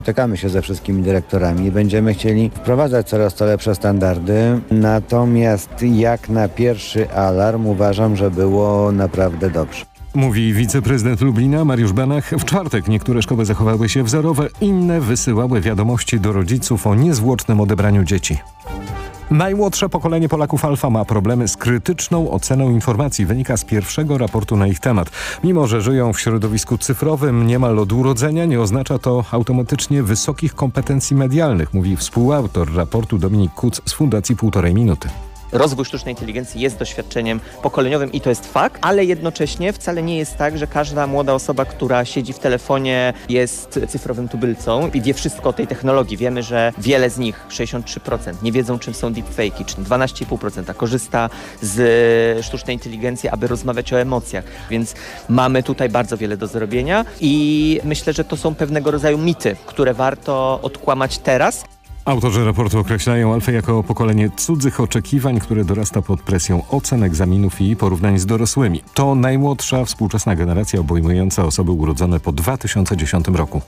Czekamy się ze wszystkimi dyrektorami i będziemy chcieli wprowadzać coraz to lepsze standardy. Natomiast jak na pierwszy alarm uważam, że było naprawdę dobrze. Mówi wiceprezydent Lublina Mariusz Banach. W czwartek niektóre szkoły zachowały się wzorowe, inne wysyłały wiadomości do rodziców o niezwłocznym odebraniu dzieci. Najmłodsze pokolenie Polaków Alfa ma problemy z krytyczną oceną informacji, wynika z pierwszego raportu na ich temat. Mimo że żyją w środowisku cyfrowym niemal od urodzenia, nie oznacza to automatycznie wysokich kompetencji medialnych, mówi współautor raportu Dominik Kuc z Fundacji Półtorej Minuty. Rozwój sztucznej inteligencji jest doświadczeniem pokoleniowym i to jest fakt, ale jednocześnie wcale nie jest tak, że każda młoda osoba, która siedzi w telefonie, jest cyfrowym tubylcą i wie wszystko o tej technologii. Wiemy, że wiele z nich, 63%, nie wiedzą, czym są deepfake'i, czyli 12,5% korzysta z sztucznej inteligencji, aby rozmawiać o emocjach. Więc mamy tutaj bardzo wiele do zrobienia i myślę, że to są pewnego rodzaju mity, które warto odkłamać teraz. Autorzy raportu określają Alfę jako pokolenie cudzych oczekiwań, które dorasta pod presją ocen, egzaminów i porównań z dorosłymi. To najmłodsza współczesna generacja obejmująca osoby urodzone po 2010 roku.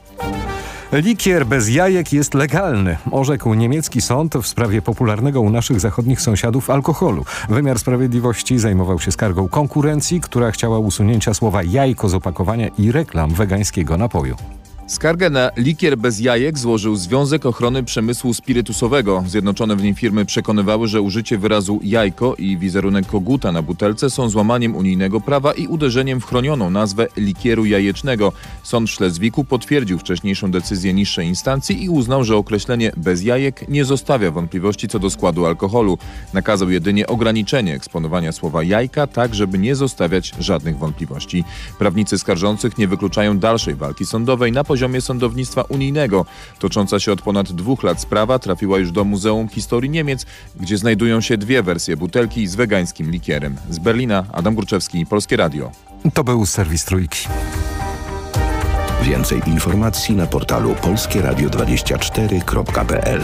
Likier bez jajek jest legalny, orzekł niemiecki sąd w sprawie popularnego u naszych zachodnich sąsiadów alkoholu. Wymiar sprawiedliwości zajmował się skargą konkurencji, która chciała usunięcia słowa jajko z opakowania i reklam wegańskiego napoju. Skargę na likier bez jajek złożył Związek Ochrony Przemysłu Spirytusowego. Zjednoczone w nim firmy przekonywały, że użycie wyrazu jajko i wizerunek koguta na butelce są złamaniem unijnego prawa i uderzeniem w chronioną nazwę likieru jajecznego. Sąd w Szlezwiku potwierdził wcześniejszą decyzję niższej instancji i uznał, że określenie bez jajek nie zostawia wątpliwości co do składu alkoholu. Nakazał jedynie ograniczenie eksponowania słowa jajka, tak żeby nie zostawiać żadnych wątpliwości. Prawnicy skarżących nie wykluczają dalszej walki sądowej na poziomie sądownictwa unijnego. Tocząca się od ponad 2 lat sprawa trafiła już do Muzeum Historii Niemiec, gdzie znajdują się 2 wersje butelki z wegańskim likierem. Z Berlina Adam Górczewski, Polskie Radio. To był serwis Trójki. Więcej informacji na portalu polskieradio24.pl.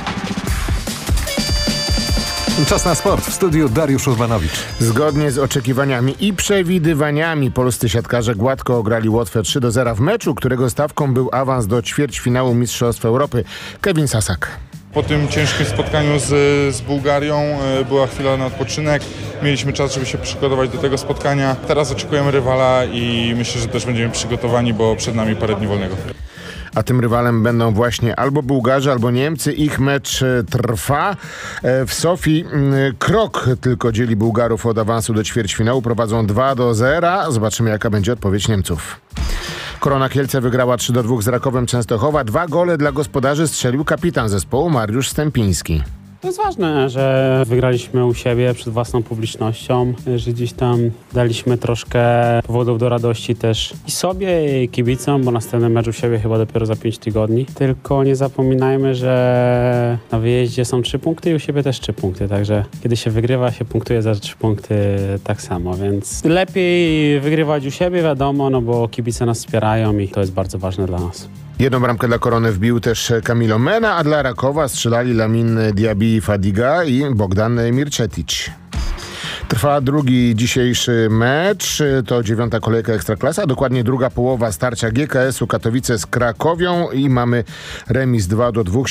Czas na sport. W studiu Dariusz Urbanowicz. Zgodnie z oczekiwaniami i przewidywaniami polscy siatkarze gładko ograli Łotwę 3-0 w meczu, którego stawką był awans do ćwierćfinału Mistrzostw Europy. Kevin Sasak. Po tym ciężkim spotkaniu z Bułgarią była chwila na odpoczynek. Mieliśmy czas, żeby się przygotować do tego spotkania. Teraz oczekujemy rywala i myślę, że też będziemy przygotowani, bo przed nami parę dni wolnego. A tym rywalem będą właśnie albo Bułgarzy, albo Niemcy. Ich mecz trwa. W Sofii krok tylko dzieli Bułgarów od awansu do ćwierćfinału. Prowadzą 2-0. Zobaczymy, jaka będzie odpowiedź Niemców. Korona Kielce wygrała 3-2 z Rakowem Częstochowa. 2 gole dla gospodarzy strzelił kapitan zespołu Mariusz Stępiński. To jest ważne, że wygraliśmy u siebie przed własną publicznością, że gdzieś tam daliśmy troszkę powodów do radości też i sobie, i kibicom, bo następny mecz u siebie chyba dopiero za 5 tygodni. Tylko nie zapominajmy, że na wyjeździe są 3 punkty i u siebie też 3 punkty, także kiedy się wygrywa, się punktuje za 3 punkty tak samo, więc lepiej wygrywać u siebie, wiadomo, no bo kibice nas wspierają i to jest bardzo ważne dla nas. 1 bramkę dla Korony wbił też Camilo Mena, a dla Rakowa strzelali Lamin Diaby Fadiga i Bogdan Mircetic. Trwa drugi dzisiejszy mecz, to 9. kolejka Ekstraklasa, dokładnie druga połowa starcia GKS-u Katowice z Krakowią i mamy remis 2-2,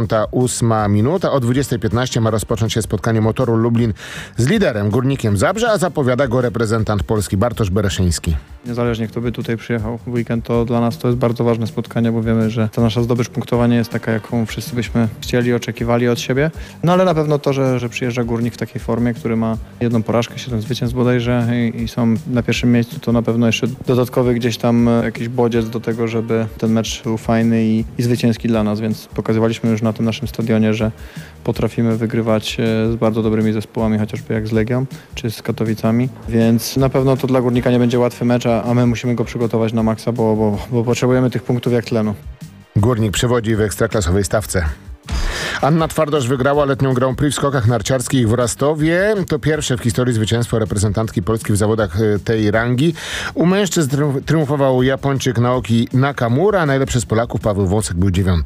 78 minuta. O 20:15 ma rozpocząć się spotkanie Motoru Lublin z liderem Górnikiem Zabrze, a zapowiada go reprezentant Polski Bartosz Bereszyński. Niezależnie kto by tutaj przyjechał w weekend, to dla nas to jest bardzo ważne spotkanie, bo wiemy, że ta nasza zdobycz punktowa nie jest taka, jaką wszyscy byśmy chcieli, oczekiwali od siebie. No ale na pewno to, że przyjeżdża Górnik w takiej formie, który ma 1 porażkę, 7 zwycięstw bodajże i są na pierwszym miejscu, to na pewno jeszcze dodatkowy gdzieś tam jakiś bodziec do tego, żeby ten mecz był fajny i zwycięski dla nas, więc pokazywaliśmy już na tym naszym stadionie, że potrafimy wygrywać z bardzo dobrymi zespołami, chociażby jak z Legią czy z Katowicami, więc na pewno to dla Górnika nie będzie łatwy mecz, a my musimy go przygotować na maksa, bo potrzebujemy tych punktów jak tlenu. Górnik przewodzi w ekstraklasowej stawce. Anna Twardosz wygrała letnią Grand Prix w skokach narciarskich w Rastowie. To pierwsze w historii zwycięstwo reprezentantki Polski w zawodach tej rangi. U mężczyzn triumfował Japończyk Naoki Nakamura, najlepszy z Polaków Paweł Wąsek był 9.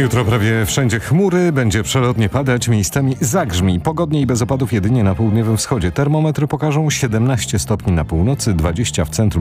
Jutro prawie wszędzie chmury, będzie przelotnie padać, miejscami zagrzmi. Pogodnie i bez opadów jedynie na południowym wschodzie. Termometry pokażą 17 stopni na północy, 20 w centrum.